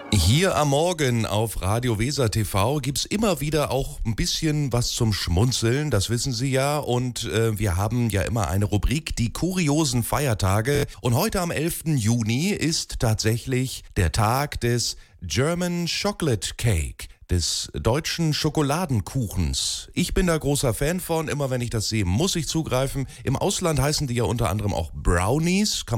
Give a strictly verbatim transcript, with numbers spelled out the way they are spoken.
Hier am Morgen auf Radio Weser T V gibt's immer wieder auch ein bisschen was zum Schmunzeln, das wissen Sie ja. Und äh, wir haben ja immer eine Rubrik, die kuriosen Feiertage. Und heute am elften Juni ist tatsächlich der Tag des German Chocolate Cake, des deutschen Schokoladenkuchens. Ich bin da großer Fan von, immer wenn ich das sehe, muss ich zugreifen. Im Ausland heißen die ja unter anderem auch Brownies, kann